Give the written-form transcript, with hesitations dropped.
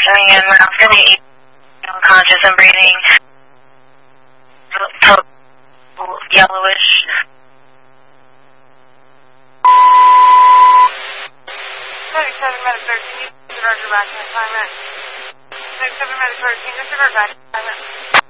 coming in. We're after the 8 conscious and breathing. Yellowish. 37 minute 13, disregard your back assignment. 37 minute 13, disregard back assignment.